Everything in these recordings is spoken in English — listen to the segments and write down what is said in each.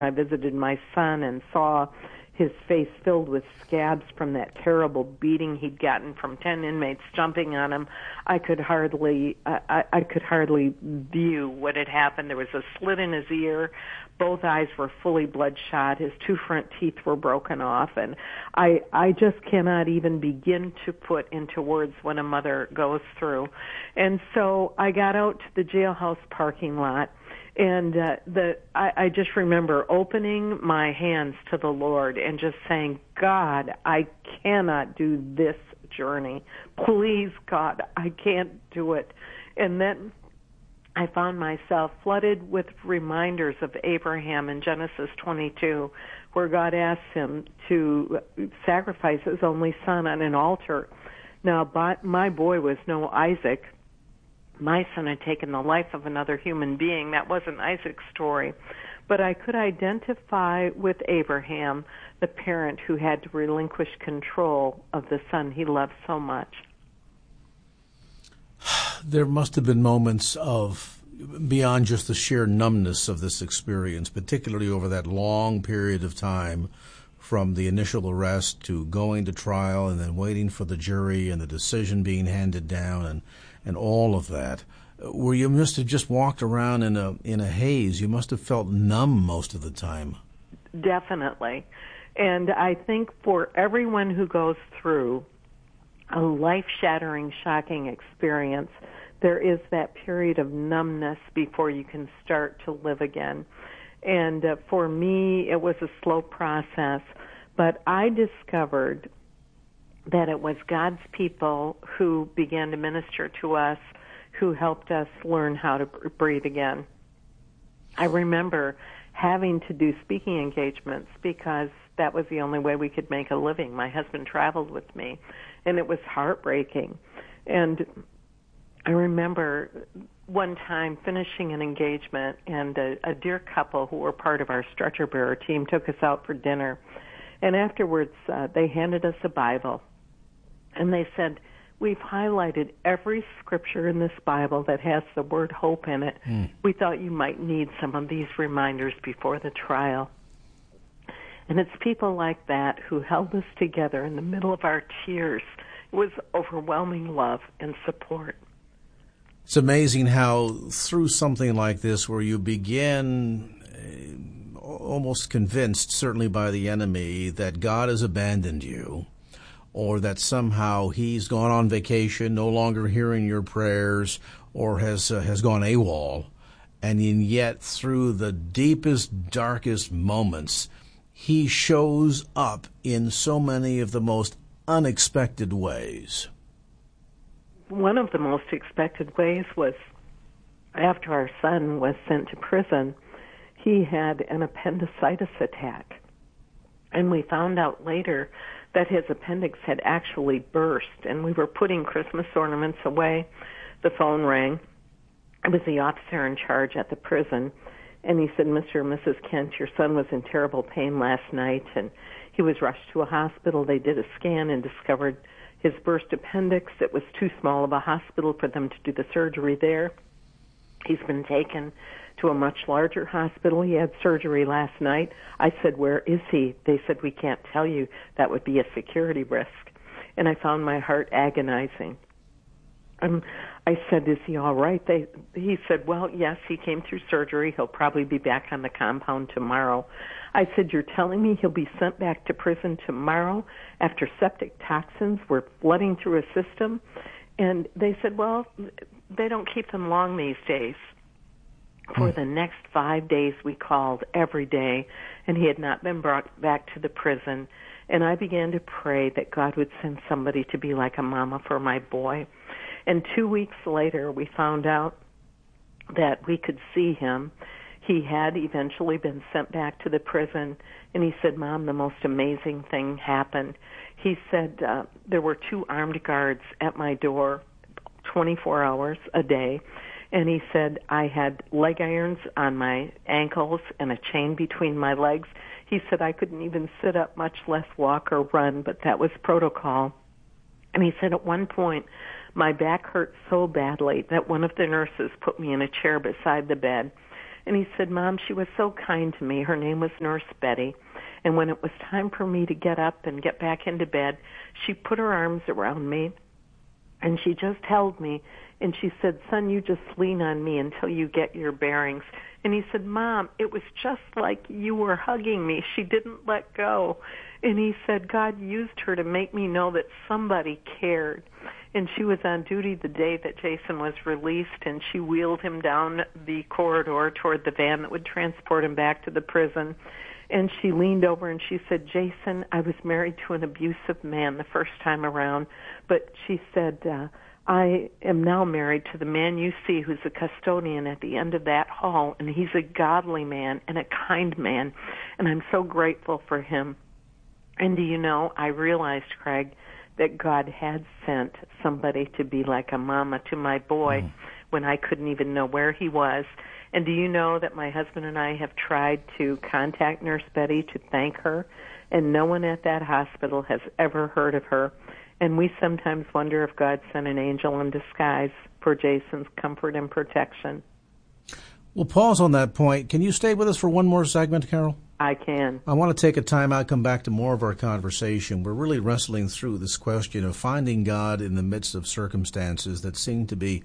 I visited my son and saw his face filled with scabs from that terrible beating he'd gotten from 10 inmates jumping on him. I could hardly view what had happened. There was a slit in his ear. Both eyes were fully bloodshot. His two front teeth were broken off. And I just cannot even begin to put into words what a mother goes through. And so I got out to the jailhouse parking lot. And I just remember opening my hands to the Lord and just saying, God, I cannot do this journey. Please, God, I can't do it. And then I found myself flooded with reminders of Abraham in Genesis 22, where God asked him to sacrifice his only son on an altar. Now, my boy was no Isaac. My son had taken the life of another human being. That wasn't Isaac's story. But I could identify with Abraham, the parent who had to relinquish control of the son he loved so much. There must have been moments of, beyond just the sheer numbness of this experience, particularly over that long period of time from the initial arrest to going to trial and then waiting for the jury and the decision being handed down and all of that, where you must have just walked around in a haze. You must have felt numb most of the time. Definitely. And I think for everyone who goes through a life-shattering, shocking experience, there is that period of numbness before you can start to live again. And for me, it was a slow process, but I discovered that it was God's people who began to minister to us, who helped us learn how to breathe again. I remember having to do speaking engagements because that was the only way we could make a living. My husband traveled with me, and it was heartbreaking. And I remember one time finishing an engagement, and a dear couple who were part of our stretcher bearer team took us out for dinner. And afterwards, they handed us a Bible. And they said, we've highlighted every scripture in this Bible that has the word hope in it. We thought you might need some of these reminders before the trial. And it's people like that who held us together in the middle of our tears. It was overwhelming love and support. It's amazing how through something like this, where you begin almost convinced, certainly by the enemy, that God has abandoned you, or that somehow he's gone on vacation, no longer hearing your prayers, or has gone AWOL. And yet, through the deepest, darkest moments, he shows up in so many of the most unexpected ways. One of the most expected ways was after our son was sent to prison, he had an appendicitis attack. And we found out later that his appendix had actually burst, and we were putting Christmas ornaments away. The phone rang. It was the officer in charge at the prison, and he said, Mr. and Mrs. Kent, your son was in terrible pain last night, and he was rushed to a hospital. They did a scan and discovered his burst appendix. It was too small of a hospital for them to do the surgery there. He's been taken to a much larger hospital. He had surgery last night. I said, where is he? They said, we can't tell you. That would be a security risk. And I found my heart agonizing. I said, is he all right? He said, well, yes, he came through surgery. He'll probably be back on the compound tomorrow. I said, you're telling me he'll be sent back to prison tomorrow after septic toxins were flooding through a system? And they said, well, they don't keep them long these days. For the next 5 days, we called every day, and he had not been brought back to the prison. And I began to pray that God would send somebody to be like a mama for my boy. And 2 weeks later, we found out that we could see him. He had eventually been sent back to the prison, and he said, Mom, the most amazing thing happened. He said there were 2 armed guards at my door 24 hours a day. And he said, I had leg irons on my ankles and a chain between my legs. He said I couldn't even sit up, much less walk or run, but that was protocol. And he said at one point, my back hurt so badly that one of the nurses put me in a chair beside the bed. And he said, Mom, she was so kind to me. Her name was Nurse Betty. And when it was time for me to get up and get back into bed, she put her arms around me, and she just held me. And she said, son, you just lean on me until you get your bearings. And he said, Mom, it was just like you were hugging me. She didn't let go. And he said, God used her to make me know that somebody cared. And she was on duty the day that Jason was released, and she wheeled him down the corridor toward the van that would transport him back to the prison. And she leaned over and she said, Jason, I was married to an abusive man the first time around, but she said, I am now married to the man you see who's a custodian at the end of that hall, and he's a godly man and a kind man, and I'm so grateful for him. And do you know, I realized, Craig, that God had sent somebody to be like a mama to my boy when I couldn't even know where he was. And do you know that my husband and I have tried to contact Nurse Betty to thank her, and no one at that hospital has ever heard of her. And we sometimes wonder if God sent an angel in disguise for Jason's comfort and protection. We'll pause on that point. Can you stay with us for one more segment, Carol? I can. I want to take a time out, come back to more of our conversation. We're really wrestling through this question of finding God in the midst of circumstances that seem to be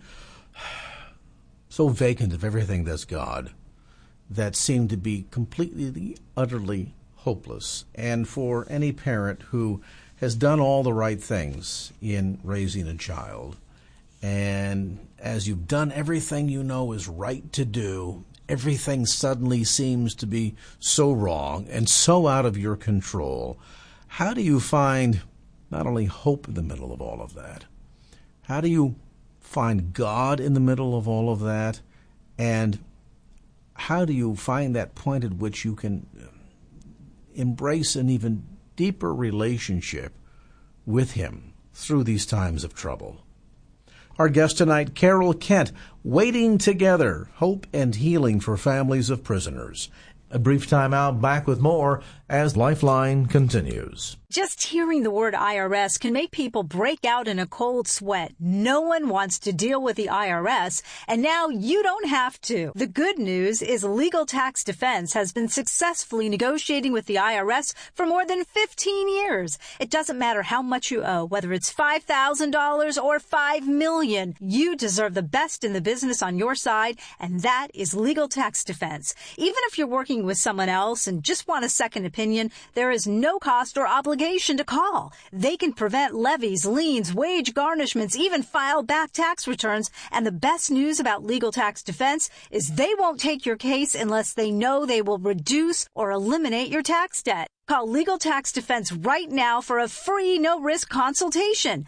so vacant of everything that's God, that seem to be completely, utterly hopeless. And for any parent who has done all the right things in raising a child, and as you've done everything you know is right to do, everything suddenly seems to be so wrong and so out of your control, how do you find not only hope in the middle of all of that? How do you find God in the middle of all of that? And how do you find that point at which you can embrace an even deeper relationship with Him through these times of trouble? Our guest tonight, Carol Kent, Waiting Together, Hope and Healing for Families of Prisoners. A brief time out, back with more as Lifeline continues. Just hearing the word IRS can make people break out in a cold sweat. No one wants to deal with the IRS, and now you don't have to. The good news is Legal Tax Defense has been successfully negotiating with the IRS for more than 15 years. It doesn't matter how much you owe, whether it's $5,000 or $5 million. You deserve the best in the business on your side, and that is Legal Tax Defense. Even if you're working with someone else and just want a second opinion, there is no cost or obligation to call. They can prevent levies, liens, wage garnishments, even file back tax returns. And the best news about Legal Tax Defense is they won't take your case unless they know they will reduce or eliminate your tax debt. Call Legal Tax Defense right now for a free, no-risk consultation.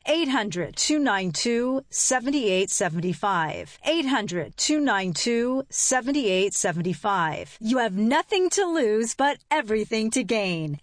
800-292-7875. 800-292-7875. You have nothing to lose, but everything to gain.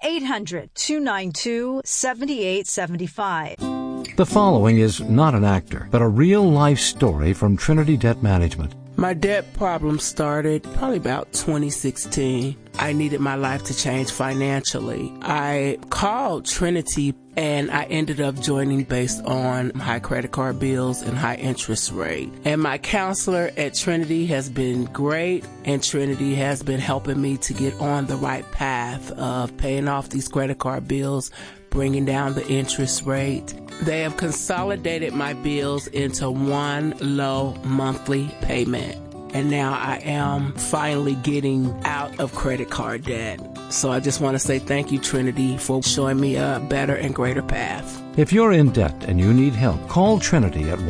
800-292-7875. The following is not an actor, but a real-life story from Trinity Debt Management. My debt problem started probably about 2016. I needed my life to change financially. I called Trinity and I ended up joining based on high credit card bills and high interest rate. And my counselor at Trinity has been great, and Trinity has been helping me to get on the right path of paying off these credit card bills, bringing down the interest rate. They have consolidated my bills into one low monthly payment. And now I am finally getting out of credit card debt. So I just want to say thank you, Trinity, for showing me a better and greater path. If you're in debt and you need help, call Trinity at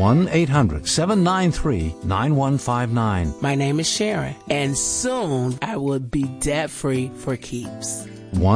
1-800-793-9159. My name is Sharon, and soon I will be debt-free for keeps.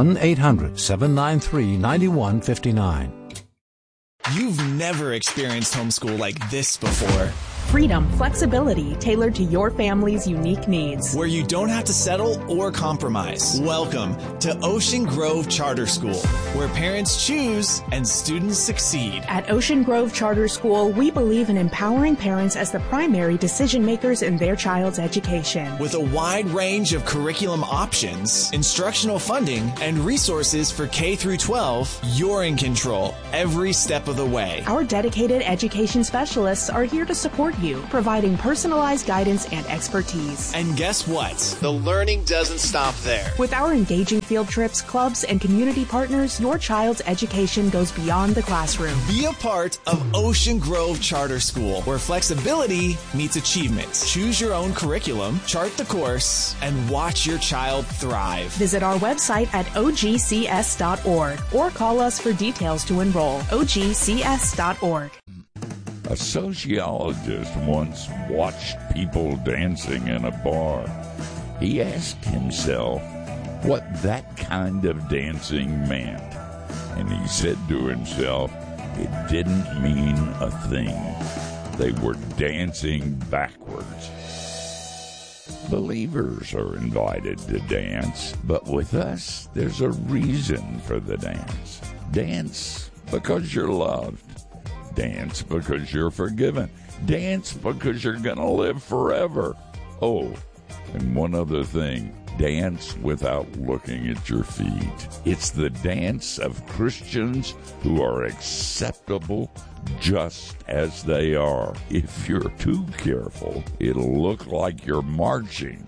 1-800-793-9159. You've never experienced homeschool like this before. Freedom, flexibility tailored to your family's unique needs. Where you don't have to settle or compromise. Welcome to Ocean Grove Charter School, where parents choose and students succeed. At Ocean Grove Charter School, we believe in empowering parents as the primary decision makers in their child's education. With a wide range of curriculum options, instructional funding, and resources for K through 12, you're in control every step of the way. Our dedicated education specialists are here to support you, providing personalized guidance and expertise. And guess what? The learning doesn't stop there. With our engaging field trips, clubs, and community partners, your child's education goes beyond the classroom. Be a part of Ocean Grove Charter School, where flexibility meets achievement. Choose your own curriculum, chart the course, and watch your child thrive. Visit our website at ogcs.org or call us for details to enroll. ogcs.org. A sociologist once watched people dancing in a bar. He asked himself what that kind of dancing meant. And he said to himself, it didn't mean a thing. They were dancing backwards. Believers are invited to dance, but with us, there's a reason for the dance. Dance because you're loved. Dance because you're forgiven. Dance because you're going to live forever. Oh, and one other thing. Dance without looking at your feet. It's the dance of Christians who are acceptable just as they are. If you're too careful, it'll look like you're marching.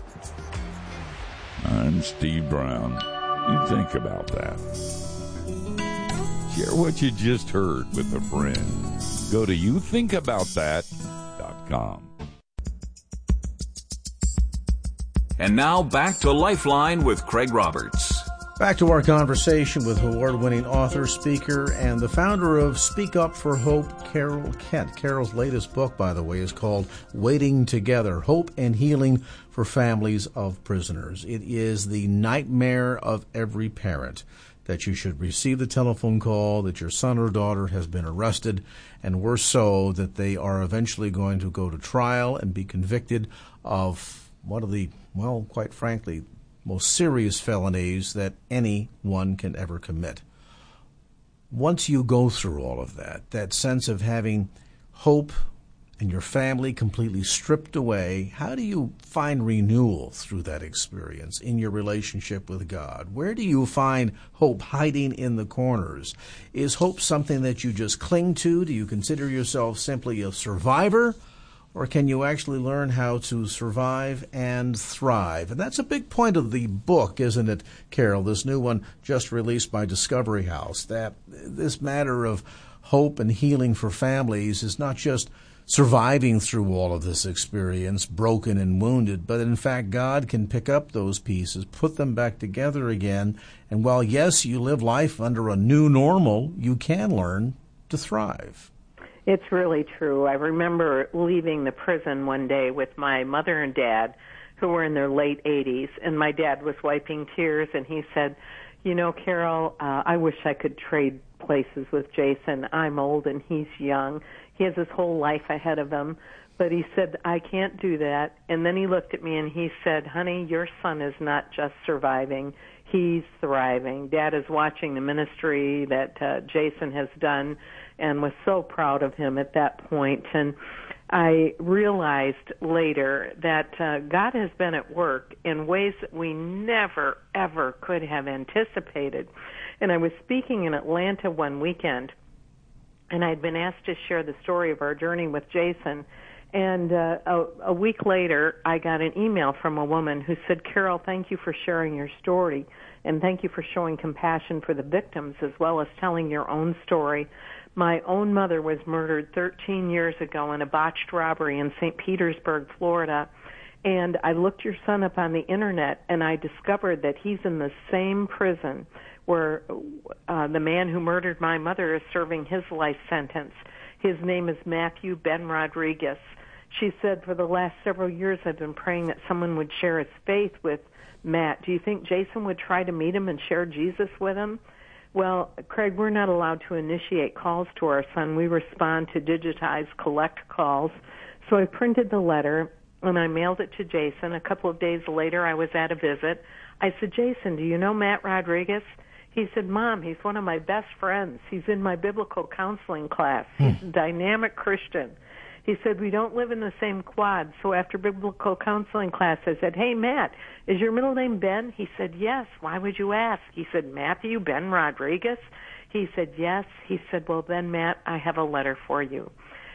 I'm Steve Brown. You think about that. Share what you just heard with a friend. Go to youthinkaboutthat.com. And now back to Lifeline with Craig Roberts. Back to our conversation with award-winning author, speaker, and the founder of Speak Up for Hope, Carol Kent. Carol's latest book, by the way, is called Waiting Together, Hope and Healing for Families of Prisoners. It is the nightmare of every parent that you should receive the telephone call that your son or daughter has been arrested, and worse so, that they are eventually going to go to trial and be convicted of one of the, well, quite frankly, most serious felonies that anyone can ever commit. Once you go through all of that, that sense of having hope and your family completely stripped away, how do you find renewal through that experience in your relationship with God? Where do you find hope hiding in the corners? Is hope something that you just cling to? Do you consider yourself simply a survivor? Or can you actually learn how to survive and thrive? And that's a big point of the book, isn't it, Carol? This new one just released by Discovery House, that this matter of hope and healing for families is not just surviving through all of this experience, broken and wounded, but in fact God can pick up those pieces, put them back together again, and while, yes, you live life under a new normal, you can learn to thrive. It's really true. I remember leaving the prison one day with my mother and dad, who were in their late 80s, and my dad was wiping tears, and he said, you know, Carol, I wish I could trade places with Jason. I'm old and he's young. He has his whole life ahead of him. But he said, I can't do that. And then he looked at me and he said, honey, your son is not just surviving. He's thriving. Dad is watching the ministry that Jason has done and was so proud of him at that point. And I realized later that God has been at work in ways that we never, ever could have anticipated. And I was speaking in Atlanta one weekend, and I'd been asked to share the story of our journey with Jason. And a week later, I got an email from a woman who said, Carol, thank you for sharing your story, and thank you for showing compassion for the victims as well as telling your own story. My own mother was murdered 13 years ago in a botched robbery in St. Petersburg, Florida, and I looked your son up on the Internet, and I discovered that he's in the same prison where the man who murdered my mother is serving his life sentence. His name is Matthew Ben Rodriguez. She said, for the last several years I've been praying that someone would share his faith with Matt. Do you think Jason would try to meet him and share Jesus with him? Well, Craig, we're not allowed to initiate calls to our son. We respond to digitized collect calls. So I printed the letter, and I mailed it to Jason. A couple of days later, I was at a visit. I said, Jason, do you know Matt Rodriguez? He said, Mom, he's one of my best friends. He's in my biblical counseling class. He's a dynamic Christian. He said, we don't live in the same quad. So after biblical counseling class, I said, hey, Matt, is your middle name Ben? He said, yes. Why would you ask? He said, Matthew Ben Rodriguez? He said, yes. He said, well, then, Matt, I have a letter for you.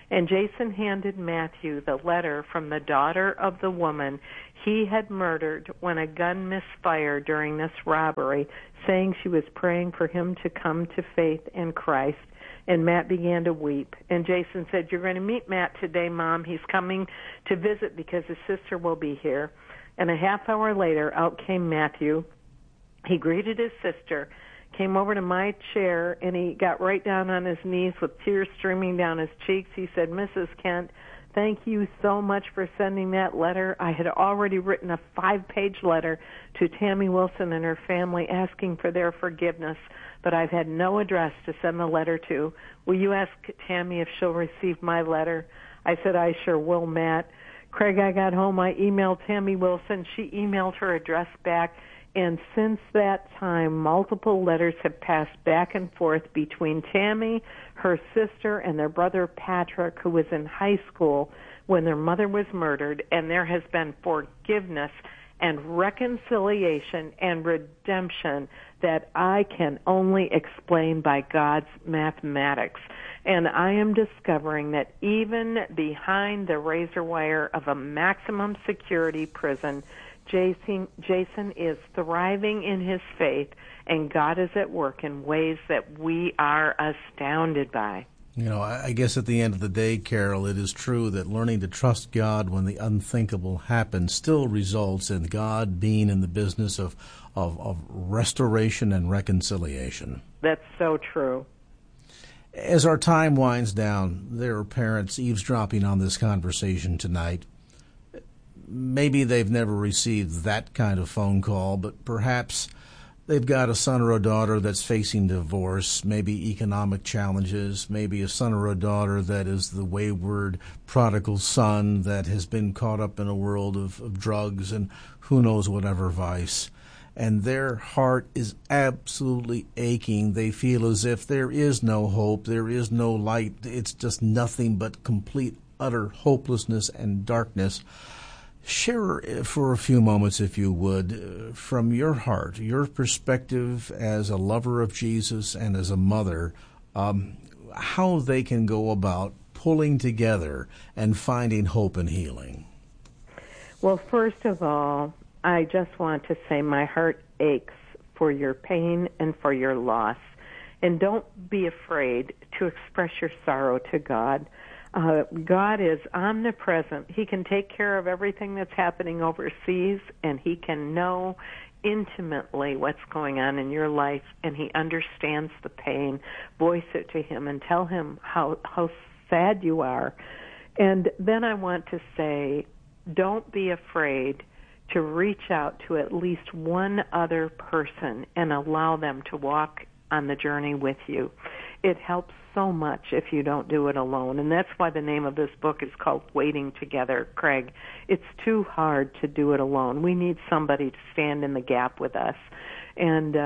And Jason handed Matthew the letter from the daughter of the woman he had murdered when a gun misfired during this robbery, saying she was praying for him to come to faith in Christ. And Matt began to weep. And Jason said, "You're going to meet Matt today, Mom. He's coming to visit because his sister will be here." And a half hour later, out came Matthew. He greeted his sister, came over to my chair, and he got right down on his knees with tears streaming down his cheeks. He said, "Mrs. Kent, thank you so much for sending that letter. I had already written a 5-page letter to Tammy Wilson and her family asking for their forgiveness, but I've had no address to send the letter to. Will you ask Tammy if she'll receive my letter?" I said, "I sure will, Matt." Craig, I got home, I emailed Tammy Wilson. She emailed her address back. And since that time, multiple letters have passed back and forth between Tammy, her sister, and their brother Patrick, who was in high school when their mother was murdered. And there has been forgiveness and reconciliation and redemption that I can only explain by God's mathematics. And I am discovering that even behind the razor wire of a maximum security prison, Jason is thriving in his faith, and God is at work in ways that we are astounded by. You know, I guess at the end of the day, Carol, it is true that learning to trust God when the unthinkable happens still results in God being in the business of restoration and reconciliation. That's so true. As our time winds down, there are parents eavesdropping on this conversation tonight. Maybe they've never received that kind of phone call, but perhaps they've got a son or a daughter that's facing divorce, maybe economic challenges, maybe a son or a daughter that is the wayward prodigal son that has been caught up in a world of drugs and who knows whatever vice. And their heart is absolutely aching. They feel as if there is no hope, there is no light. It's just nothing but complete, utter hopelessness and darkness. Share for a few moments, if you would, from your heart, your perspective as a lover of Jesus and as a mother, how they can go about pulling together and finding hope and healing. Well, first of all, I just want to say my heart aches for your pain and for your loss. And don't be afraid to express your sorrow to God. God is omnipresent. He can take care of everything that's happening overseas, and he can know intimately what's going on in your life, and he understands the pain. Voice it to him and tell him how sad you are. And then I want to say, don't be afraid to reach out to at least one other person and allow them to walk on the journey with you. It helps so much if you don't do it alone. And that's why the name of this book is called Waiting Together, Craig. It's too hard to do it alone. We need somebody to stand in the gap with us. And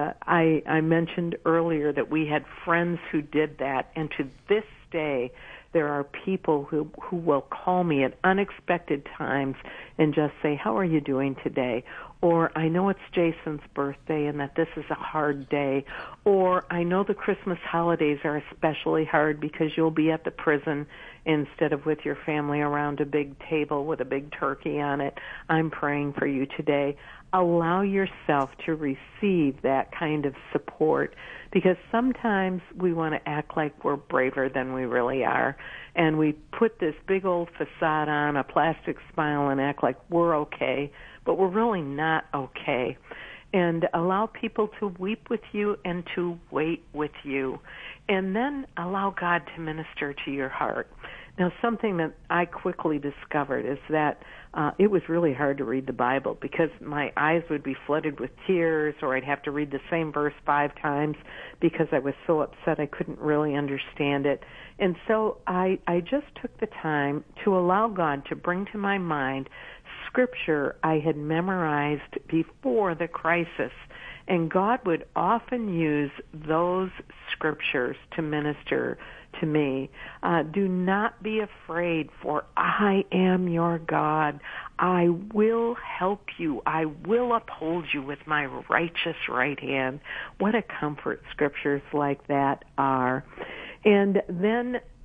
I mentioned earlier that we had friends who did that, and to this day, there are people who will call me at unexpected times and just say, "How are you doing today?" Or, "I know it's Jason's birthday and that this is a hard day." Or, "I know the Christmas holidays are especially hard because you'll be at the prison instead of with your family around a big table with a big turkey on it. I'm praying for you today." Allow yourself to receive that kind of support, because sometimes we want to act like we're braver than we really are, and we put this big old facade on, a plastic smile, and act like we're okay, but we're really not okay. And allow people to weep with you and to wait with you, and then allow God to minister to your heart. Now, something that I quickly discovered is that it was really hard to read the Bible because my eyes would be flooded with tears, or I'd have to read the same verse 5 times because I was so upset I couldn't really understand it. And so I just took the time to allow God to bring to my mind scripture I had memorized before the crisis. And God would often use those scriptures to minister to me. Do not be afraid, for I am your God. I will help you. I will uphold you with my righteous right hand. What a comfort scriptures like that are. And then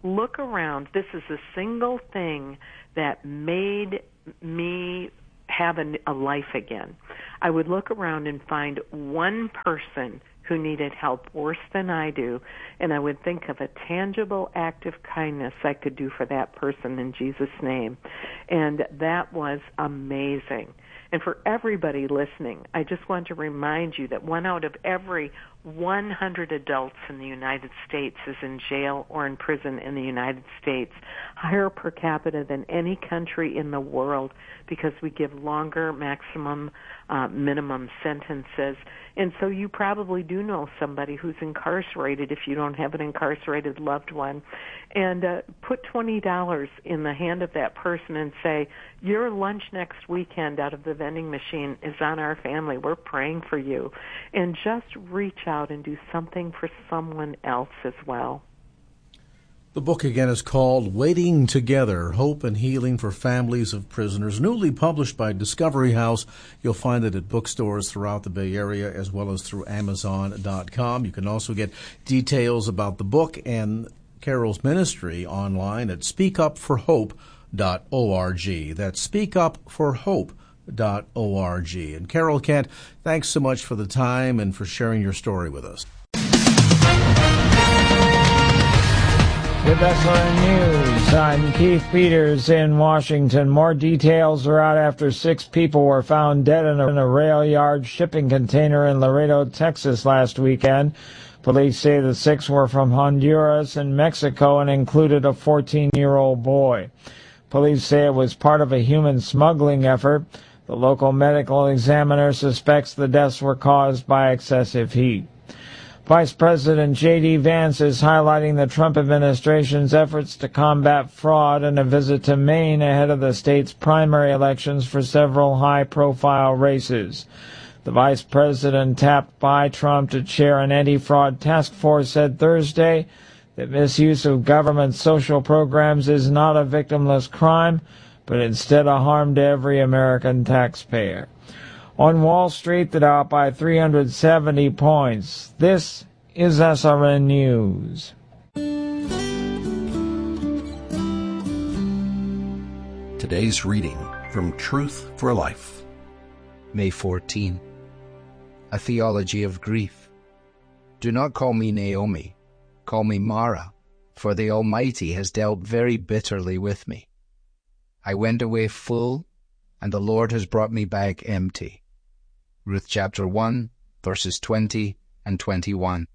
look around. This is the single thing that made me have a life again. I would look around and find one person who needed help worse than I do, and I would think of a tangible act of kindness I could do for that person in Jesus' name. And that was amazing. And for everybody listening, I just want to remind you that 1 out of every 100 adults in the United States is in jail or in prison in the United States, higher per capita than any country in the world, because we give longer maximum minimum sentences. And so you probably do know somebody who's incarcerated if you don't have an incarcerated loved one. And put $20 in the hand of that person and say, your lunch next weekend out of the vending machine is on our family. We're praying for you. And just reach out and do something for someone else as well. The book again is called Waiting Together, Hope and Healing for Families of Prisoners, newly published by Discovery House. You'll find it at bookstores throughout the Bay Area as well as through Amazon.com. You can also get details about the book and Carol's ministry online at speakupforhope.org. That's speakupforhope.org. And Carol Kent, thanks so much for the time and for sharing your story with us. With SRN News, I'm Keith Peters in Washington. More details are out after 6 people were found dead in a rail yard shipping container in Laredo, Texas last weekend. Police say the 6 were from Honduras and Mexico and included a 14-year-old boy. Police say it was part of a human smuggling effort. The local medical examiner suspects the deaths were caused by excessive heat. Vice President J.D. Vance is highlighting the Trump administration's efforts to combat fraud in a visit to Maine ahead of the state's primary elections for several high-profile races. The vice president, tapped by Trump to chair an anti-fraud task force, said Thursday that misuse of government social programs is not a victimless crime, but instead a harm to every American taxpayer. On Wall Street, the Dow up by 370 points. This is SRN News. Today's reading from Truth for Life. May 14. A Theology of Grief. Do not call me Naomi, call me Mara, for the Almighty has dealt very bitterly with me. I went away full, and the Lord has brought me back empty. Ruth chapter 1, verses 20 and 21.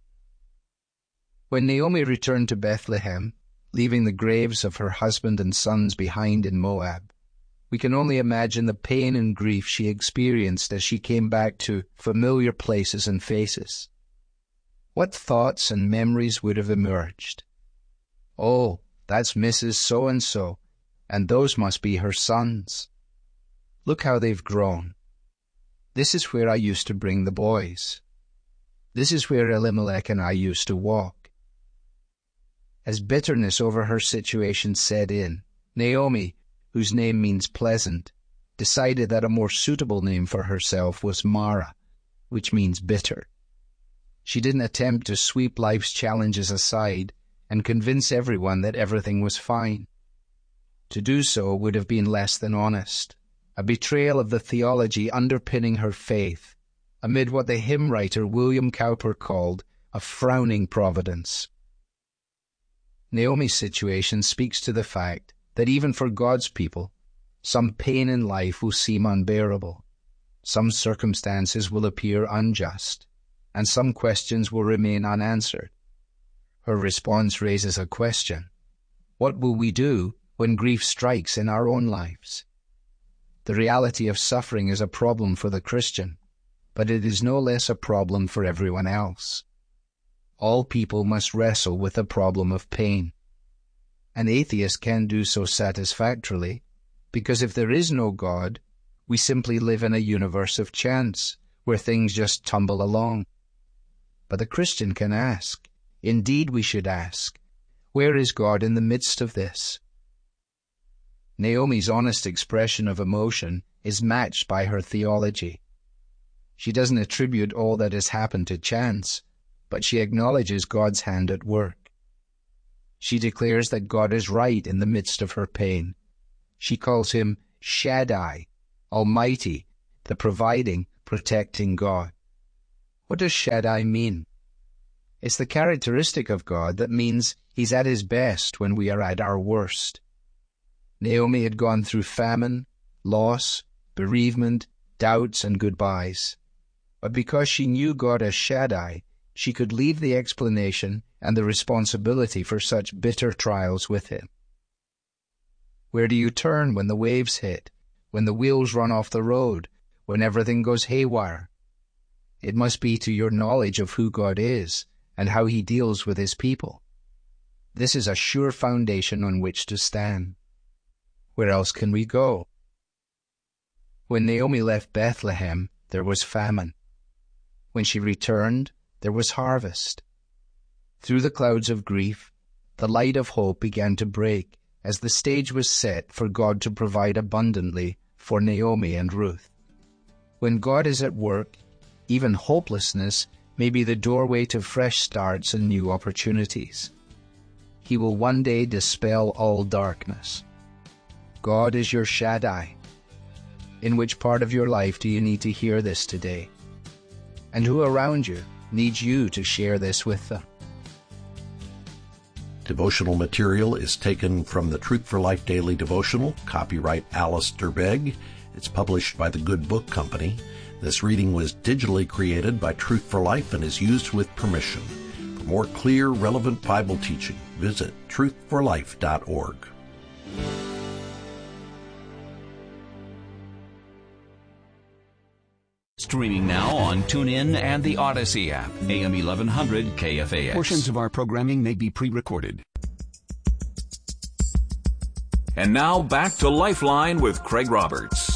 When Naomi returned to Bethlehem, leaving the graves of her husband and sons behind in Moab, we can only imagine the pain and grief she experienced as she came back to familiar places and faces. What thoughts and memories would have emerged? Oh, that's Mrs. So-and-so, and those must be her sons. Look how they've grown. This is where I used to bring the boys. This is where Elimelech and I used to walk. As bitterness over her situation set in, Naomi, whose name means pleasant, decided that a more suitable name for herself was Mara, which means bitter. She didn't attempt to sweep life's challenges aside and convince everyone that everything was fine. To do so would have been less than honest, a betrayal of the theology underpinning her faith, amid what the hymn writer William Cowper called a frowning providence. Naomi's situation speaks to the fact that even for God's people, some pain in life will seem unbearable, some circumstances will appear unjust, and some questions will remain unanswered. Her response raises a question. What will we do when grief strikes in our own lives? The reality of suffering is a problem for the Christian, but it is no less a problem for everyone else. All people must wrestle with the problem of pain. An atheist can do so satisfactorily, because if there is no God, we simply live in a universe of chance, where things just tumble along. But the Christian can ask, indeed we should ask, where is God in the midst of this? Naomi's honest expression of emotion is matched by her theology. She doesn't attribute all that has happened to chance, but she acknowledges God's hand at work. She declares that God is right in the midst of her pain. She calls him Shaddai, Almighty, the providing, protecting God. What does Shaddai mean? It's the characteristic of God that means he's at his best when we are at our worst. Naomi had gone through famine, loss, bereavement, doubts, and goodbyes. But because she knew God as Shaddai, she could leave the explanation and the responsibility for such bitter trials with him. Where do you turn when the waves hit, when the wheels run off the road, when everything goes haywire? It must be to your knowledge of who God is and how he deals with his people. This is a sure foundation on which to stand. Where else can we go? When Naomi left Bethlehem, there was famine. When she returned, there was harvest. Through the clouds of grief, the light of hope began to break as the stage was set for God to provide abundantly for Naomi and Ruth. When God is at work, even hopelessness may be the doorway to fresh starts and new opportunities. He will one day dispel all darkness. God is your Shaddai. In which part of your life do you need to hear this today? And who around you needs you to share this with them? Devotional material is taken from the Truth for Life Daily Devotional, copyright Alistair Begg. It's published by the Good Book Company. This reading was digitally created by Truth for Life and is used with permission. For more clear, relevant Bible teaching, visit truthforlife.org. Streaming now on TuneIn and the Odyssey app. AM 1100 KFAX. Portions of our programming may be pre-recorded. And now back to Lifeline with Craig Roberts.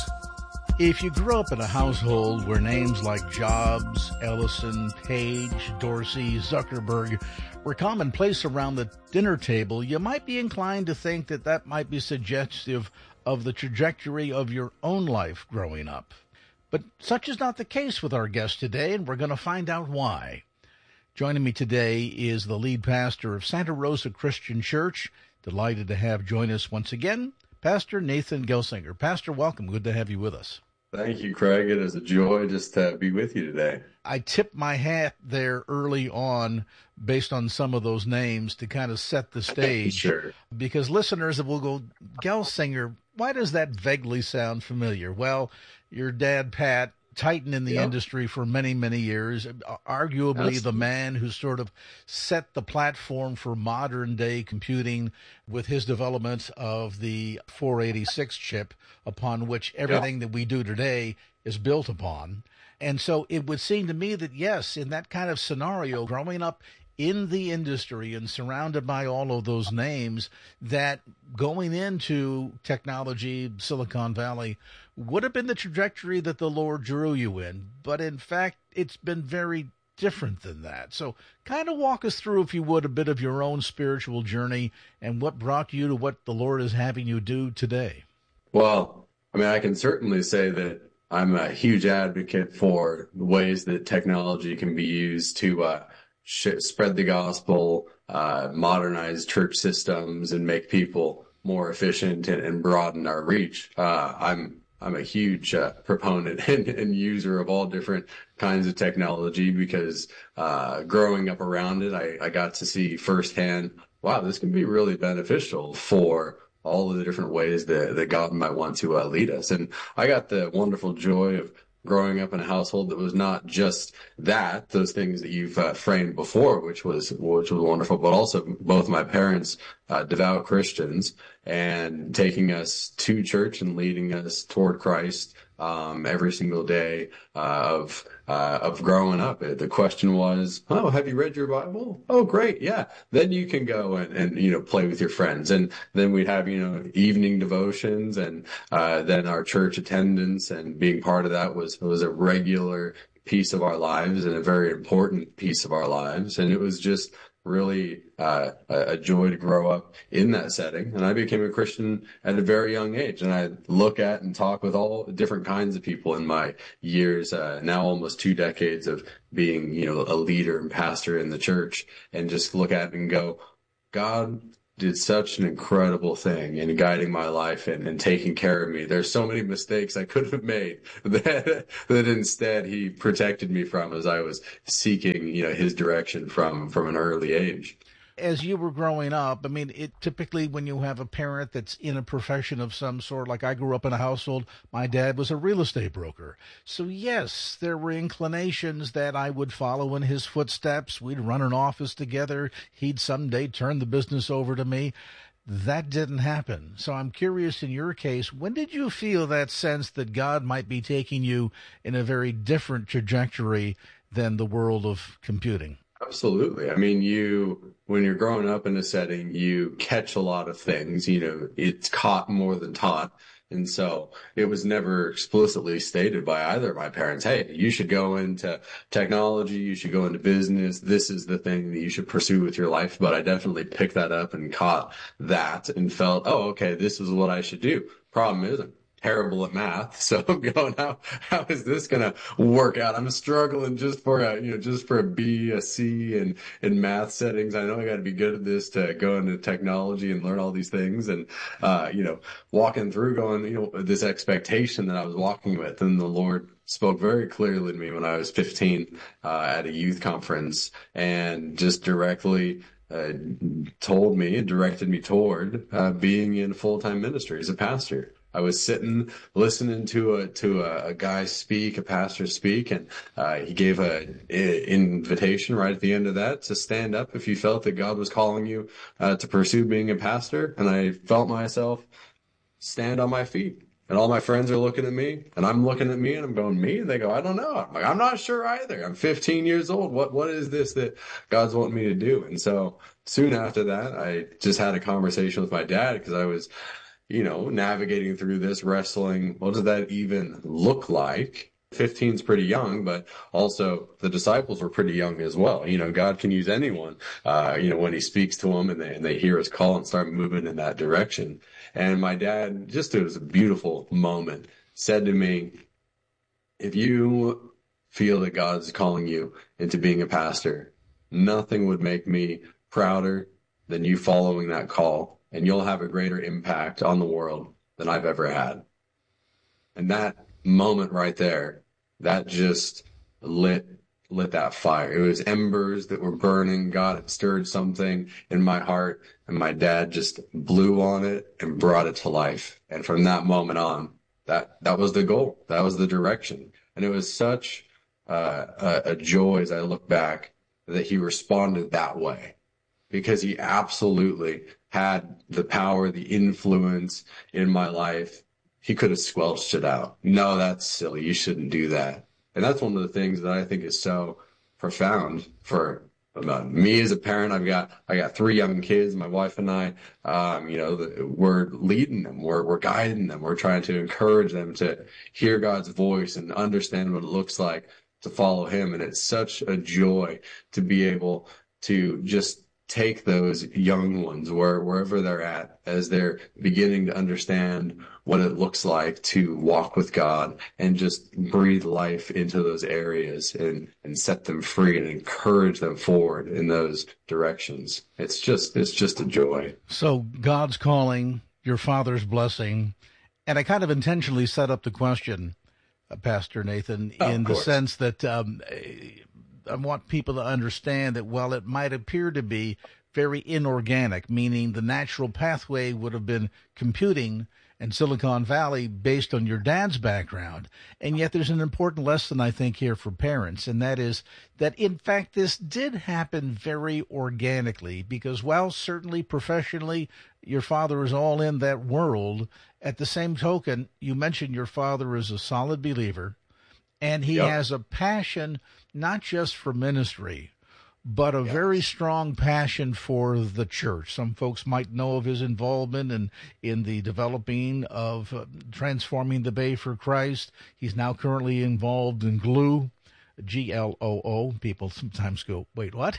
If you grew up in a household where names like Jobs, Ellison, Page, Dorsey, Zuckerberg were commonplace around the dinner table, you might be inclined to think that that might be suggestive of the trajectory of your own life growing up. But such is not the case with our guest today, and we're going to find out why. Joining me today is the lead pastor of Santa Rosa Christian Church. Delighted to have join us once again, Pastor Nathan Gelsinger. Pastor, welcome. Good to have you with us. Thank you, Craig. It is a joy just to be with you today. I tipped my hat there early on based on some of those names to kind of set the stage. Sure. Because listeners will go, Gelsinger, why does that vaguely sound familiar? Well, your dad, Pat, titan in the industry for many, many years, arguably the man who sort of set the platform for modern-day computing with his development of the 486 chip upon which everything that we do today is built upon. And so it would seem to me that, yes, in that kind of scenario, growing up in the industry and surrounded by all of those names, that going into technology, Silicon Valley, would have been the trajectory that the Lord drew you in. But in fact, it's been very different than that. So kind of walk us through, if you would, a bit of your own spiritual journey and what brought you to what the Lord is having you do today. Well, I mean, I can certainly say that I'm a huge advocate for the ways that technology can be used to spread the gospel, modernize church systems, and make people more efficient and broaden our reach. I'm a huge proponent and user of all different kinds of technology because growing up around it, I got to see firsthand, wow, this can be really beneficial for all of the different ways that God might want to lead us. And I got the wonderful joy of growing up in a household that was not just those things that you've framed before, which was wonderful, but also both my parents, devout Christians, and taking us to church and leading us toward Christ every single day of growing up. The question was, oh, have you read your Bible? Oh, great. Yeah. Then you can go and play with your friends. And then we'd have, evening devotions, and then our church attendance, and being part of that was a regular piece of our lives and a very important piece of our lives. And it was just really a joy to grow up in that setting. And I became a Christian at a very young age. And I look at and talk with all different kinds of people in my years, now almost 2 decades of being, a leader and pastor in the church, and just look at it and go, God did such an incredible thing in guiding my life and taking care of me. There's so many mistakes I could have made that instead he protected me from as I was seeking, his direction from an early age. As you were growing up, I mean, typically when you have a parent that's in a profession of some sort, like I grew up in a household, my dad was a real estate broker. So yes, there were inclinations that I would follow in his footsteps. We'd run an office together. He'd someday turn the business over to me. That didn't happen. So I'm curious, in your case, when did you feel that sense that God might be taking you in a very different trajectory than the world of computing? Absolutely. I mean, when you're growing up in a setting, you catch a lot of things, it's caught more than taught. And so it was never explicitly stated by either of my parents, hey, you should go into technology, you should go into business, this is the thing that you should pursue with your life. But I definitely picked that up and caught that and felt, oh, okay, this is what I should do. Problem is, I'm terrible at math. So I'm going, how is this going to work out? I'm struggling just for a B, a C in math settings. I know I got to be good at this to go into technology and learn all these things. And, walking through going, this expectation that I was walking with, and the Lord spoke very clearly to me when I was 15, at a youth conference, and just directly told me and directed me toward, being in full-time ministry as a pastor. I was sitting, listening to a guy speak, a pastor speak, and he gave an invitation right at the end of that to stand up if you felt that God was calling you to pursue being a pastor. And I felt myself stand on my feet. And all my friends are looking at me, and I'm looking at me, and I'm going, me? And they go, I don't know. I'm like, I'm not sure either. I'm 15 years old. What is this that God's wanting me to do? And so soon after that, I just had a conversation with my dad, because I was navigating through this, wrestling. What does that even look like? 15 is pretty young, but also the disciples were pretty young as well. God can use anyone, when he speaks to them and they hear his call and start moving in that direction. And my dad, it was a beautiful moment, said to me, if you feel that God's calling you into being a pastor, nothing would make me prouder than you following that call. And you'll have a greater impact on the world than I've ever had. And that moment right there, that just lit that fire. It was embers that were burning. God had stirred something in my heart, and my dad just blew on it and brought it to life. And from that moment on, that was the goal. That was the direction. And it was such a joy as I look back that he responded that way, because he absolutely had the power, the influence in my life. He could have squelched it out. No, that's silly. You shouldn't do that. And that's one of the things that I think is so profound for me as a parent. I got 3 young kids, my wife and I, we're leading them. We're guiding them. We're trying to encourage them to hear God's voice and understand what it looks like to follow him. And it's such a joy to be able to just take those young ones wherever they're at, as they're beginning to understand what it looks like to walk with God, and just breathe life into those areas and set them free and encourage them forward in those directions. It's just a joy. So God's calling, your Father's blessing, and I kind of intentionally set up the question, Pastor Nathan, in the sense that I want people to understand that while it might appear to be very inorganic, meaning the natural pathway would have been computing and Silicon Valley based on your dad's background, and yet there's an important lesson, I think, here for parents, and that is that, in fact, this did happen very organically, because while certainly professionally your father is all in that world, at the same token, you mentioned your father is a solid believer, and he has a passion not just for ministry, but a very strong passion for the church. Some folks might know of his involvement in the developing of Transforming the Bay for Christ. He's now currently involved in GLOO, Gloo. People sometimes go, wait, what?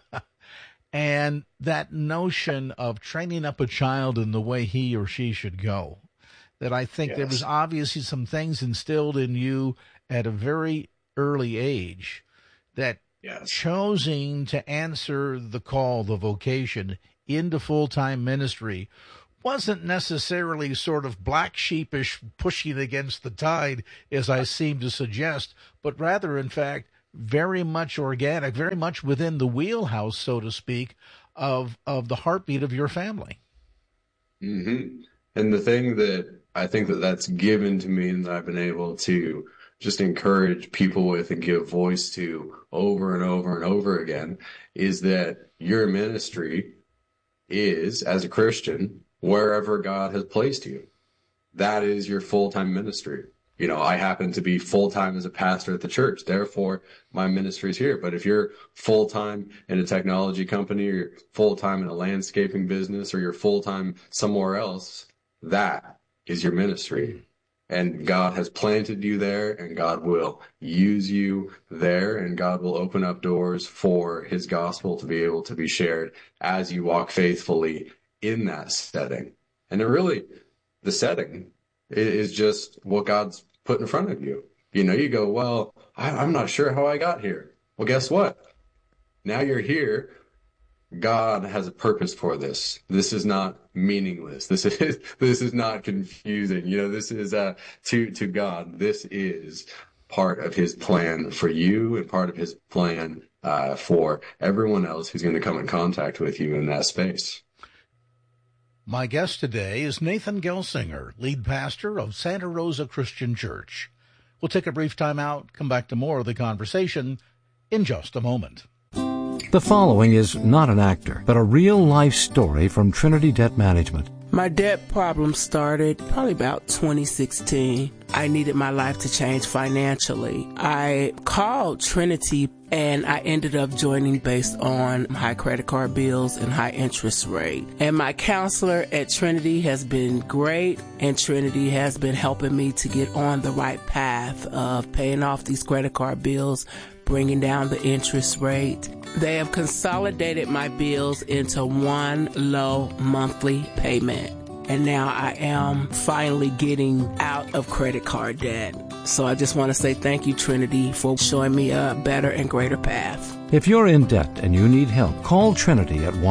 And that notion of training up a child in the way he or she should go, that I think there was obviously some things instilled in you at a very early age that choosing to answer the call, the vocation, into full-time ministry wasn't necessarily sort of black sheepish pushing against the tide, as I seem to suggest, but rather, in fact, very much organic, very much within the wheelhouse, so to speak, of the heartbeat of your family. Mm-hmm. And the thing that I think that's given to me and that I've been able to just encourage people with and give voice to over and over and over again is that your ministry is, as a Christian, wherever God has placed you. That is your full-time ministry. You know, I happen to be full-time as a pastor at the church. Therefore, my ministry is here. But if you're full-time in a technology company, or you're full-time in a landscaping business, or you're full-time somewhere else, that is your ministry. And God has planted you there, and God will use you there, and God will open up doors for his gospel to be able to be shared as you walk faithfully in that setting. And it really, the setting is just what God's put in front of you. You know, you go, well, I'm not sure how I got here. Well, guess what? Now you're here. God has a purpose for this. This is not meaningless. This is not confusing. You know, this is to God. This is part of his plan for you and part of his plan for everyone else who's going to come in contact with you in that space. My guest today is Nathan Gelsinger, lead pastor of Santa Rosa Christian Church. We'll take a brief time out, come back to more of the conversation in just a moment. The following is not an actor, but a real-life story from Trinity Debt Management. My debt problem started probably about 2016. I needed my life to change financially. I called Trinity and I ended up joining based on high credit card bills and high interest rate. And my counselor at Trinity has been great, and Trinity has been helping me to get on the right path of paying off these credit card bills, bringing down the interest rate. They have consolidated my bills into one low monthly payment. And now I am finally getting out of credit card debt. So I just want to say thank you, Trinity, for showing me a better and greater path. If you're in debt and you need help, call Trinity at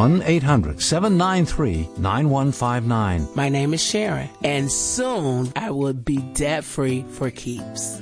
1-800-793-9159. My name is Sharon, and soon I will be debt-free for keeps.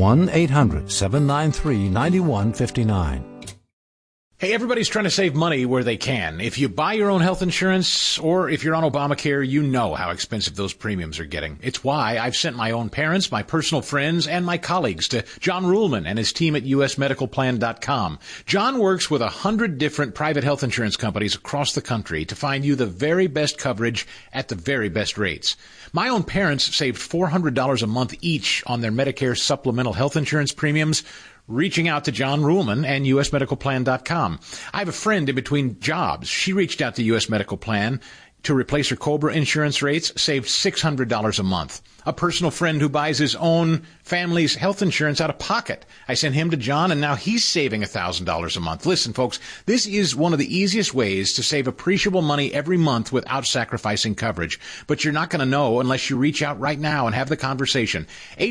1-800-793-9159. Hey, everybody's trying to save money where they can. If you buy your own health insurance or if you're on Obamacare, you know how expensive those premiums are getting. It's why I've sent my own parents, my personal friends, and my colleagues to John Ruhlman and his team at usmedicalplan.com. John works with 100 different private health insurance companies across the country to find you the very best coverage at the very best rates. My own parents saved $400 a month each on their Medicare supplemental health insurance premiums, reaching out to John Ruhlman and usmedicalplan.com. I have a friend in between jobs. She reached out to US Medical Plan to replace her COBRA insurance rates, saved $600 a month. A personal friend who buys his own family's health insurance out of pocket. I sent him to John, and now he's saving $1,000 a month. Listen, folks, this is one of the easiest ways to save appreciable money every month without sacrificing coverage. But you're not going to know unless you reach out right now and have the conversation.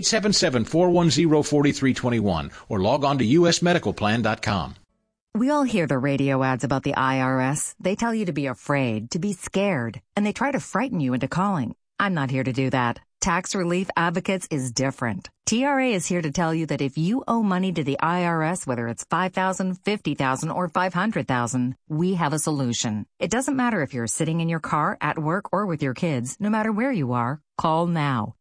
877-410-4321 or log on to usmedicalplan.com. We all hear the radio ads about the IRS. They tell you to be afraid, to be scared, and they try to frighten you into calling. I'm not here to do that. Tax Relief Advocates is different. TRA is here to tell you that if you owe money to the IRS, whether it's $5,000, $50,000, or $500,000, we have a solution. It doesn't matter if you're sitting in your car, at work, or with your kids. No matter where you are, call now.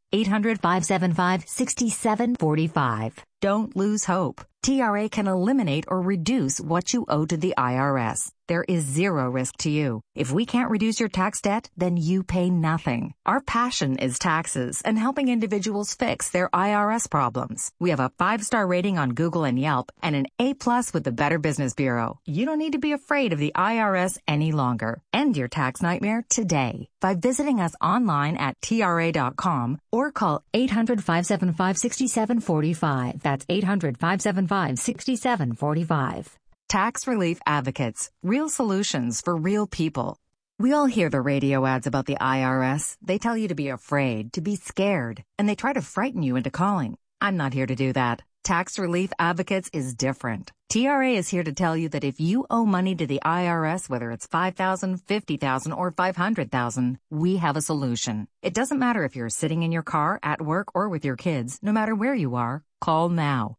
800-575-6745. Don't lose hope. TRA can eliminate or reduce what you owe to the IRS. There is zero risk to you. If we can't reduce your tax debt, then you pay nothing. Our passion is taxes and helping individuals fix their IRS problems. We have a 5-star rating on Google and Yelp and an A+ with the Better Business Bureau. You don't need to be afraid of the IRS any longer. End your tax nightmare today by visiting us online at TRA.com or call 800-575-6745. That's 800-575-6745. Tax Relief Advocates. Real solutions for real people. We all hear the radio ads about the IRS. They tell you to be afraid, to be scared, and they try to frighten you into calling. I'm not here to do that. Tax Relief Advocates is different. TRA is here to tell you that if you owe money to the IRS, whether it's $5,000, $50,000, or $500,000, we have a solution. It doesn't matter if you're sitting in your car, at work, or with your kids. No matter where you are, call now.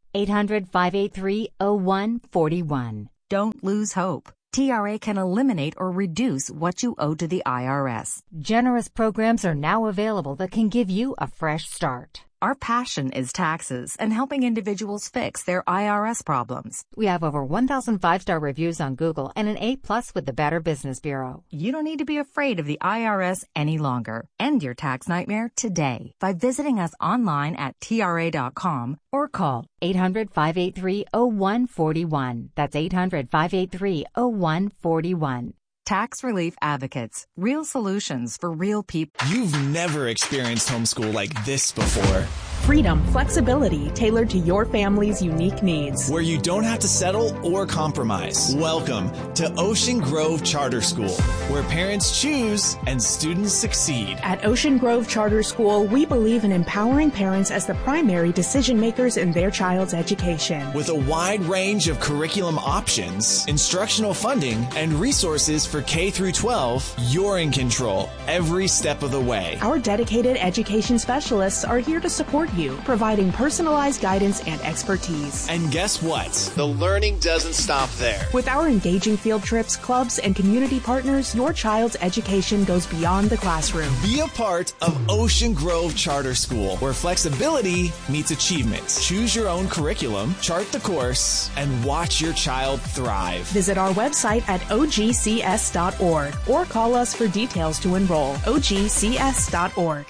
800-583-0141. Don't lose hope. TRA can eliminate or reduce what you owe to the IRS. Generous programs are now available that can give you a fresh start. Our passion is taxes and helping individuals fix their IRS problems. We have over 1,000 5-star reviews on Google and an A+ with the Better Business Bureau. You don't need to be afraid of the IRS any longer. End your tax nightmare today by visiting us online at TRA.com or call 800-583-0141. That's 800-583-0141. Tax Relief Advocates. Real solutions for real people. You've never experienced homeschool like this before. Freedom, flexibility, tailored to your family's unique needs. Where you don't have to settle or compromise. Welcome to Ocean Grove Charter School, where parents choose and students succeed. At Ocean Grove Charter School, we believe in empowering parents as the primary decision makers in their child's education. With a wide range of curriculum options, instructional funding, and resources for K through 12, you're in control every step of the way. Our dedicated education specialists are here to support you, providing personalized guidance and expertise. And guess what? The learning doesn't stop there. With our engaging field trips, clubs, and community partners, your child's education goes beyond the classroom. Be a part of Ocean Grove Charter School, where flexibility meets achievement. Choose your own curriculum, chart the course, and watch your child thrive. Visit our website at ogcs.org or call us for details to enroll. ogcs.org.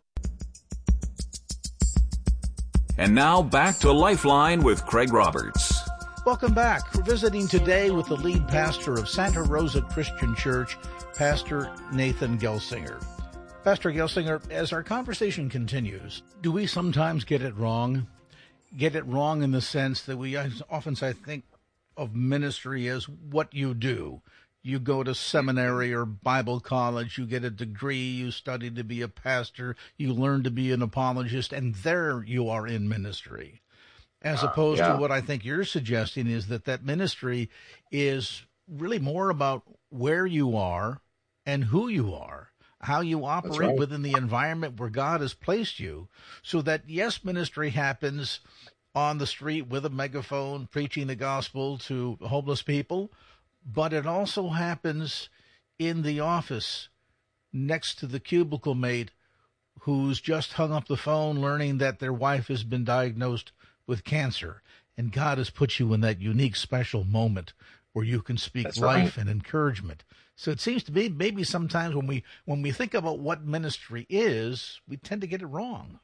And now back to Lifeline with Craig Roberts. Welcome back. We're visiting today with the lead pastor of Santa Rosa Christian Church, Pastor Nathan Gelsinger. Pastor Gelsinger, as our conversation continues, do we sometimes get it wrong? Get it wrong in the sense that we often think of ministry as what you do. You go to seminary or Bible college, you get a degree, you study to be a pastor, you learn to be an apologist, and there you are in ministry. As opposed to what I think you're suggesting is that ministry is really more about where you are and who you are, how you operate within the environment where God has placed you, so that, yes, ministry happens on the street with a megaphone, preaching the gospel to homeless people, but it also happens in the office next to the cubicle mate who's just hung up the phone learning that their wife has been diagnosed with cancer. And God has put you in that unique, special moment where you can speak life and encouragement. So it seems to be maybe sometimes when we think about what ministry is, we tend to get it wrong.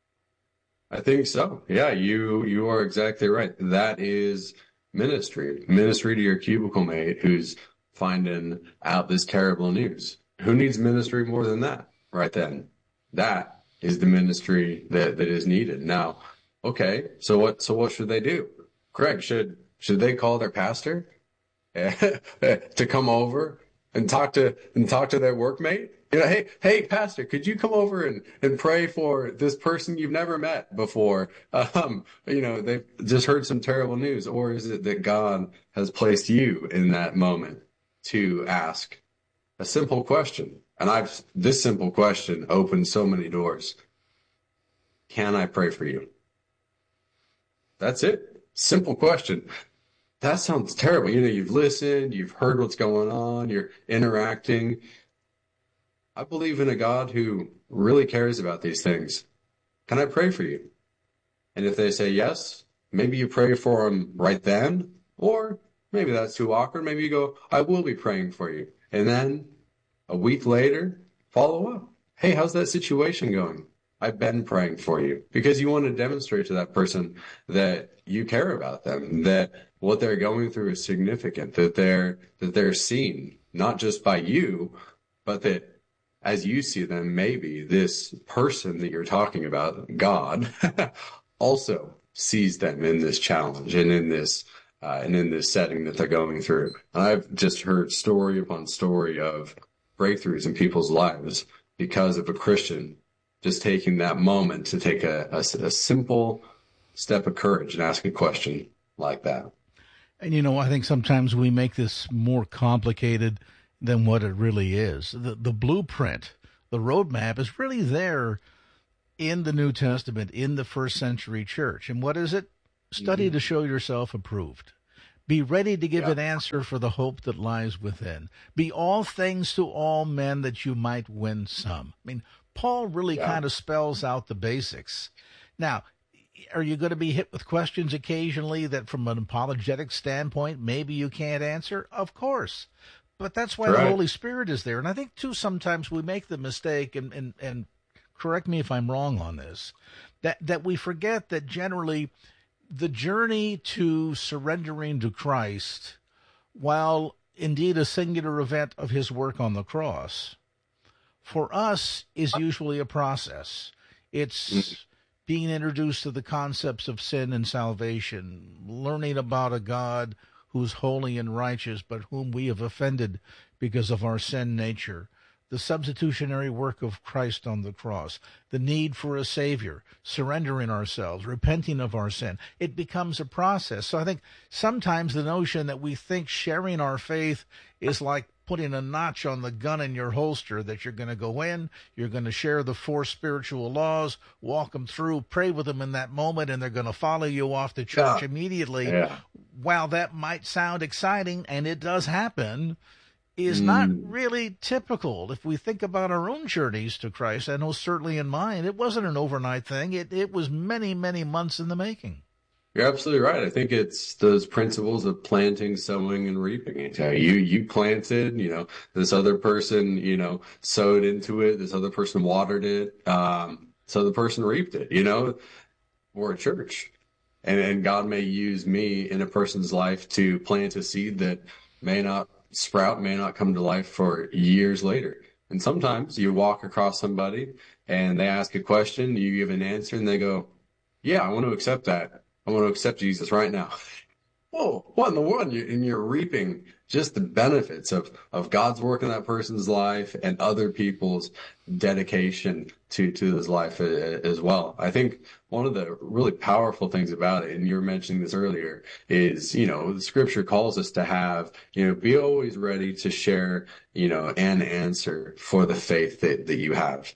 I think so. Yeah, you are exactly right. That is ministry to your cubicle mate who's finding out this terrible news. Who needs ministry more than that right then? That is the ministry that is needed. Now, okay, so what should they do? Craig, should they call their pastor to come over and talk to their workmate? You know, hey, pastor, could you come over and pray for this person you've never met before? They've just heard some terrible news. Or is it that God has placed you in that moment to ask a simple question? And this simple question opened so many doors. Can I pray for you? That's it. Simple question. That sounds terrible. You've listened, you've heard what's going on, you're interacting. I believe in a God who really cares about these things. Can I pray for you? And if they say yes, maybe you pray for them right then, or maybe that's too awkward. Maybe you go, I will be praying for you. And then a week later, follow up. Hey, how's that situation going? I've been praying for you, because you want to demonstrate to that person that you care about them, that what they're going through is significant, that they're seen, not just by you, but that as you see them, maybe this person that you're talking about, God, also sees them in this challenge and in this setting that they're going through. And I've just heard story upon story of breakthroughs in people's lives because of a Christian just taking that moment to take a simple step of courage and ask a question like that. And, I think sometimes we make this more complicated than what it really is. The blueprint, the roadmap is really there in the New Testament, in the first century church. And what is it? Study to show yourself approved. Be ready to give an answer for the hope that lies within. Be all things to all men that you might win some. I mean, Paul really kind of spells out the basics. Now, are you going to be hit with questions occasionally that from an apologetic standpoint maybe you can't answer? Of course. But that's why the Holy Spirit is there. And I think, too, sometimes we make the mistake, and correct me if I'm wrong on this, that we forget that generally the journey to surrendering to Christ, while indeed a singular event of his work on the cross, for us is usually a process. It's being introduced to the concepts of sin and salvation, learning about a God who's holy and righteous, but whom we have offended because of our sin nature, the substitutionary work of Christ on the cross, the need for a Savior, surrendering ourselves, repenting of our sin. It becomes a process. So I think sometimes the notion that we think sharing our faith is like putting a notch on the gun in your holster, that you're going to go in, you're going to share the 4 spiritual laws, walk them through, pray with them in that moment, and they're going to follow you off to church immediately. Yeah. While that might sound exciting, and it does happen, is not really typical. If we think about our own journeys to Christ, I know certainly in mine, it wasn't an overnight thing. It was many, many months in the making. You're absolutely right. I think it's those principles of planting, sowing, and reaping. You planted, this other person, sowed into it. This other person watered it. So the person reaped it, We're a church. And God may use me in a person's life to plant a seed that may not sprout, may not come to life for years later. And sometimes you walk across somebody and they ask a question, you give an answer, and they go, yeah, I want to accept that. I want to accept Jesus right now. Whoa, what in the world? And you're reaping just the benefits of God's work in that person's life and other people's dedication to his life as well. I think one of the really powerful things about it, and you were mentioning this earlier, is, the scripture calls us to have, be always ready to share, an answer for the faith that you have.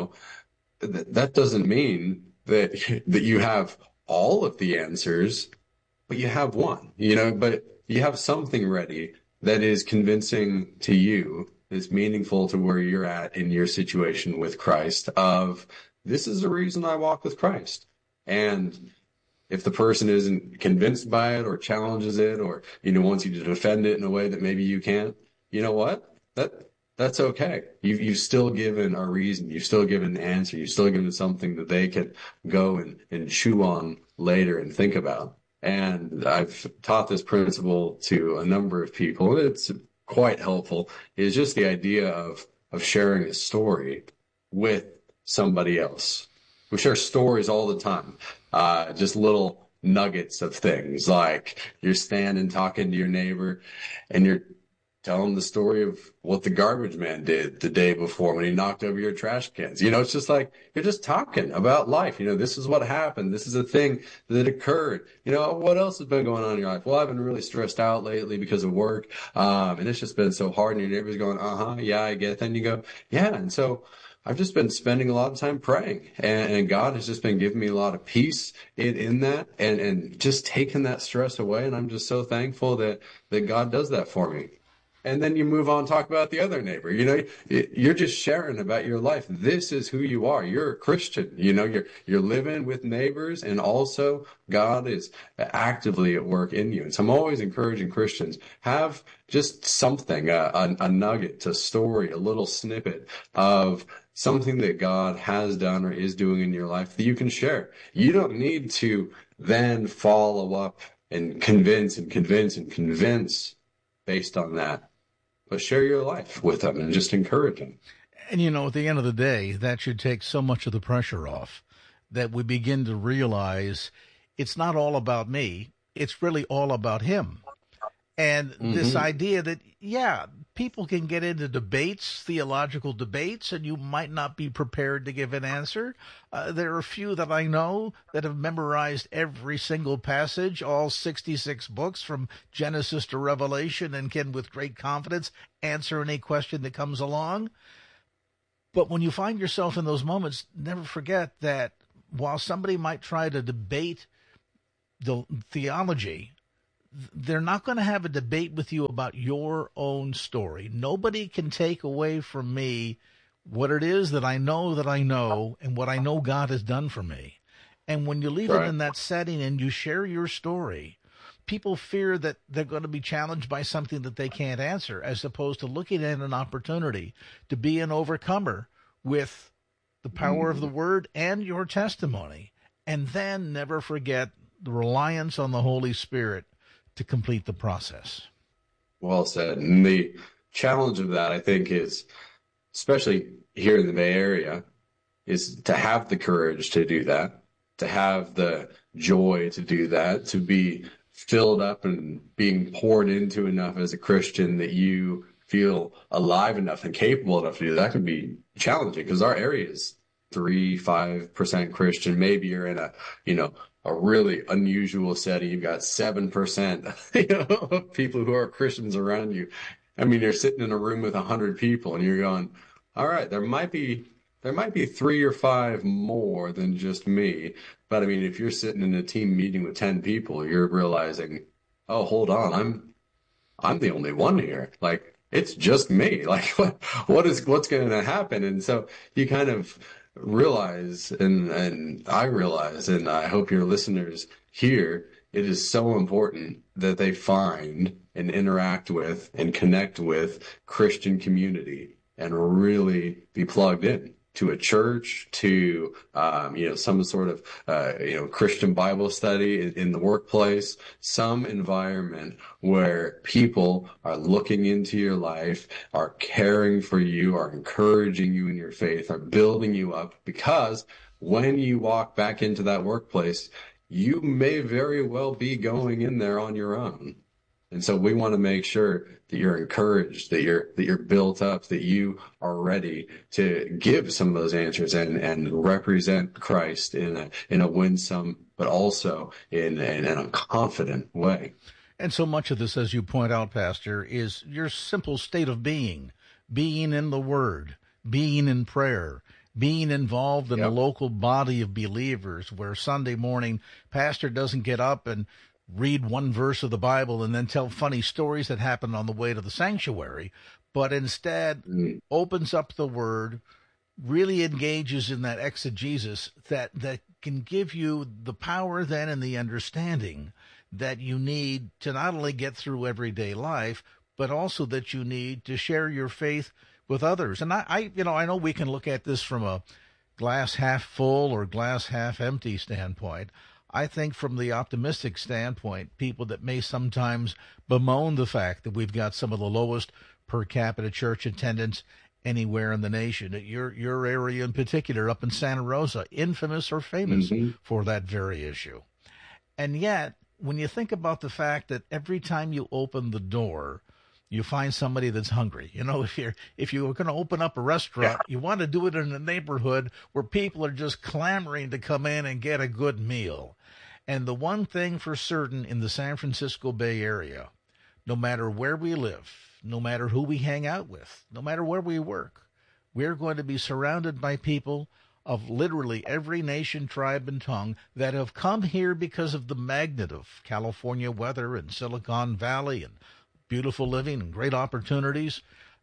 That doesn't mean that you have all of the answers, but you have one, but you have something ready that is convincing to you, is meaningful to where you're at in your situation with Christ, of this is the reason I walk with Christ. And if the person isn't convinced by it or challenges it or, wants you to defend it in a way that maybe you can't, you know what? That's okay. You've still given a reason. You've still given an answer. You've still given something that they can go and chew on later and think about. And I've taught this principle to a number of people, and it's quite helpful, is just the idea of sharing a story with somebody else. We share stories all the time, just little nuggets of things, like you're standing talking to your neighbor and you're tell them the story of what the garbage man did the day before when he knocked over your trash cans. It's just like, you're just talking about life. This is what happened. This is a thing that occurred. What else has been going on in your life? Well, I've been really stressed out lately because of work. And it's just been so hard. And your neighbor's going, yeah, I get it. Then you go, yeah. And so I've just been spending a lot of time praying, and God has just been giving me a lot of peace in that and just taking that stress away. And I'm just so thankful that God does that for me. And then you move on, talk about the other neighbor. You're just sharing about your life. This is who you are. You're a Christian. You're living with neighbors, and also God is actively at work in you. And so I'm always encouraging Christians, have just something, a nugget, a story, a little snippet of something that God has done or is doing in your life that you can share. You don't need to then follow up and convince based on that. But share your life with them and just encourage them. And, at the end of the day, that should take so much of the pressure off, that we begin to realize it's not all about me. It's really all about him. And this idea that, people can get into debates, theological debates, and you might not be prepared to give an answer. There are a few that I know that have memorized every single passage, all 66 books from Genesis to Revelation, and can, with great confidence, answer any question that comes along. But when you find yourself in those moments, never forget that while somebody might try to debate the theology, they're not going to have a debate with you about your own story. Nobody can take away from me what it is that I know and what I know God has done for me. And when you leave it in that setting and you share your story, people fear that they're going to be challenged by something that they can't answer, as opposed to looking at an opportunity to be an overcomer with the power of the word and your testimony. And then never forget the reliance on the Holy Spirit to complete the process. Well said. And the challenge of that, I think, is, especially here in the Bay Area, is to have the courage to do that, to have the joy to do that, to be filled up and being poured into enough as a Christian that you feel alive enough and capable enough to do that. That can be challenging because our area is 3-5% Christian. Maybe you're in a really unusual setting. You've got 7%, of people who are Christians around you. I mean, you're sitting in a room with 100 people and you're going, all right, there might be 3 or 5 more than just me. But I mean, if you're sitting in a team meeting with 10 people, you're realizing, oh, hold on, I'm the only one here. Like, it's just me. Like, what's going to happen? And so you kind of realize, and I realize, and I hope your listeners hear, it is so important that they find and interact with and connect with Christian community and really be plugged in to a church, to some sort of Christian Bible study in the workplace, some environment where people are looking into your life, are caring for you, are encouraging you in your faith, are building you up, because when you walk back into that workplace, you may very well be going in there on your own. And so we want to make sure that you're encouraged, that you're built up, that you are ready to give some of those answers and represent Christ in a winsome, but also in a confident way. And so much of this, as you point out, Pastor, is your simple state of being in the Word, being in prayer, being involved in a local body of believers, where Sunday morning pastor doesn't get up and read one verse of the Bible and then tell funny stories that happened on the way to the sanctuary, but instead opens up the Word, really engages in that exegesis that can give you the power then and the understanding that you need to not only get through everyday life, but also that you need to share your faith with others. And I know we can look at this from a glass half full or glass half empty standpoint. I think from the optimistic standpoint, people that may sometimes bemoan the fact that we've got some of the lowest per capita church attendance anywhere in the nation, your area in particular, up in Santa Rosa, infamous or famous for that very issue. And yet, when you think about the fact that every time you open the door, you find somebody that's hungry. If you're going to open up a restaurant, you want to do it in a neighborhood where people are just clamoring to come in and get a good meal. And the one thing for certain in the San Francisco Bay Area, no matter where we live, no matter who we hang out with, no matter where we work, we're going to be surrounded by people of literally every nation, tribe, and tongue that have come here because of the magnet of California weather and Silicon Valley and beautiful living and great opportunities.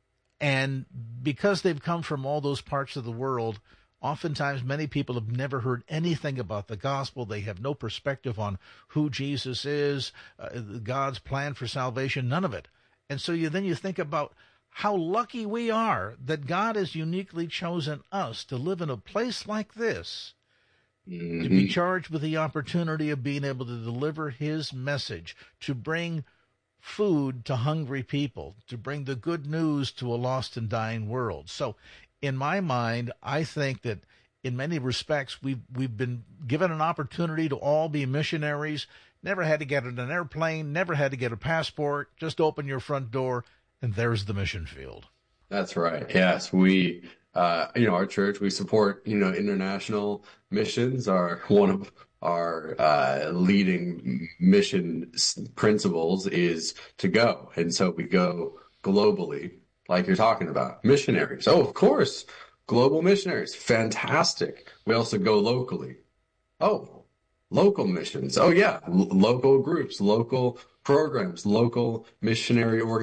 And because they've come from all those parts of the world, oftentimes many people have never heard anything about the gospel. They have no perspective on who Jesus is, God's plan for salvation, none of it. And so you think about how lucky we are that God has uniquely chosen us to live in a place like this, to be charged with the opportunity of being able to deliver his message, to bring food to hungry people, to bring the good news to a lost and dying world. So in my mind, I think that in many respects, we've been given an opportunity to all be missionaries, Never had to get on an airplane, never had to get a passport. Just open your front door, and there's the mission field. That's right. Yes, we, our church, we support, international missions. One of our leading mission principles is to go. And so we go globally, like you're talking about. Missionaries. Oh, of course. Global missionaries. Fantastic. We also go locally. Oh, local missions. Oh, yeah. Local groups, local programs, local missionary organizations.